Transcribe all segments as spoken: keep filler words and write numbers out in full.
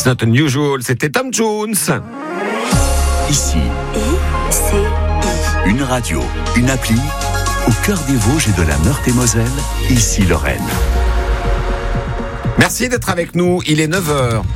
It's not unusual, c'était Tom Jones. Ici, I, C, I. une radio, une appli, au cœur des Vosges et de la Meurthe-et-Moselle, ici Lorraine. Merci d'être avec nous, il est neuf heures.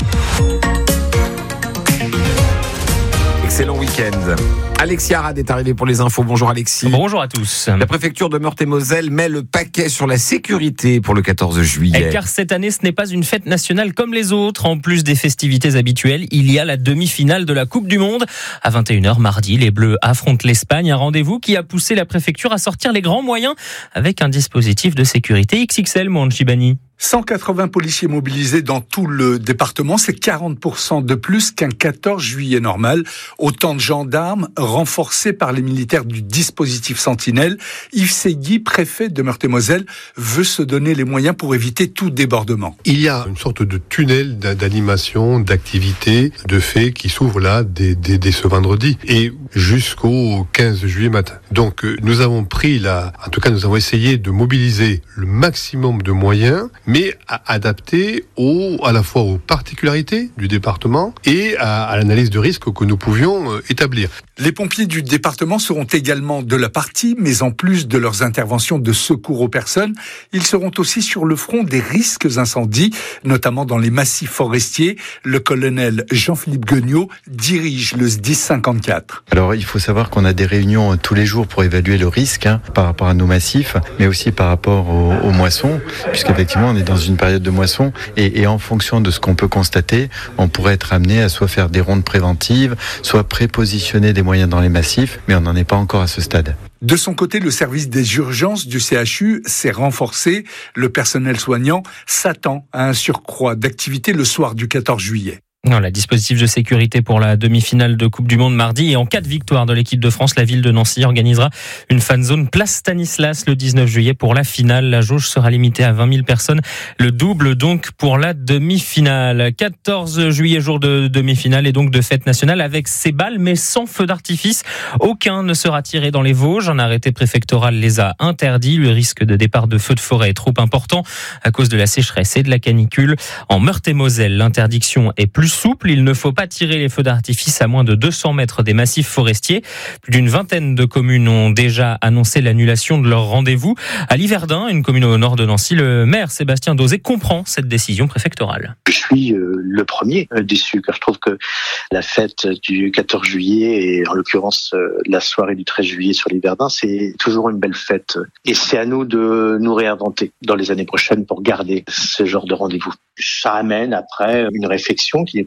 Excellent week-end. Alexis Arad est arrivé pour les infos. Bonjour Alexis. Bonjour à tous. La préfecture de Meurthe-et-Moselle met le paquet sur la sécurité pour le quatorze juillet. Car cette année, ce n'est pas une fête nationale comme les autres. En plus des festivités habituelles, il y a la demi-finale de la Coupe du Monde. À vingt et une heures mardi, les Bleus affrontent l'Espagne. Un rendez-vous qui a poussé la préfecture à sortir les grands moyens avec un dispositif de sécurité X X L, mon Chibani. cent quatre-vingts policiers mobilisés dans tout le département, c'est quarante pour cent de plus qu'un quatorze juillet normal. Autant de gendarmes renforcés par les militaires du dispositif Sentinelle. Yves Segui, préfet de Meurthe-et-Moselle, veut se donner les moyens pour éviter tout débordement. Il y a une sorte de tunnel d'animation, d'activité, de faits qui s'ouvre là dès, dès, dès ce vendredi et jusqu'au quinze juillet matin. Donc nous avons pris là, en tout cas nous avons essayé de mobiliser le maximum de moyens, mais adapté au, à la fois aux particularités du département et à, à l'analyse de risque que nous pouvions euh, établir. Les pompiers du département seront également de la partie, mais en plus de leurs interventions de secours aux personnes, ils seront aussi sur le front des risques incendies, notamment dans les massifs forestiers. Le colonel Jean-Philippe Guignot dirige le S D I S cinquante-quatre. Alors il faut savoir qu'on a des réunions tous les jours pour évaluer le risque hein, par rapport à nos massifs, mais aussi par rapport aux, aux moissons, puisqu'effectivement on est dans une période de moisson et, et en fonction de ce qu'on peut constater, on pourrait être amené à soit faire des rondes préventives, soit prépositionner des moyens dans les massifs, mais on n'en est pas encore à ce stade. De son côté, le service des urgences du C H U s'est renforcé. Le personnel soignant s'attend à un surcroît d'activité le soir du quatorze juillet. Voilà, dispositif de sécurité pour la demi-finale de Coupe du Monde mardi. Et en cas de victoire de l'équipe de France, la ville de Nancy organisera une fan zone place Stanislas le dix-neuf juillet pour la finale. La jauge sera limitée à vingt mille personnes. Le double donc pour la demi-finale. quatorze juillet, jour de demi-finale et donc de fête nationale avec ces balles mais sans feu d'artifice. Aucun ne sera tiré dans les Vosges. Un arrêté préfectoral les a interdits. Le risque de départ de feux de forêt est trop important à cause de la sécheresse et de la canicule. En Meurthe-et-Moselle, l'interdiction est plus souple, il ne faut pas tirer les feux d'artifice à moins de deux cents mètres des massifs forestiers. Plus d'une vingtaine de communes ont déjà annoncé l'annulation de leur rendez-vous. À Liverdun, une commune au nord de Nancy, le maire Sébastien Dosé comprend cette décision préfectorale. Je suis euh, le premier euh, déçu, car je trouve que la fête du quatorze juillet et en l'occurrence euh, la soirée du treize juillet sur Liverdun, c'est toujours une belle fête. Et c'est à nous de nous réinventer dans les années prochaines pour garder ce genre de rendez-vous. Ça amène après une réflexion qui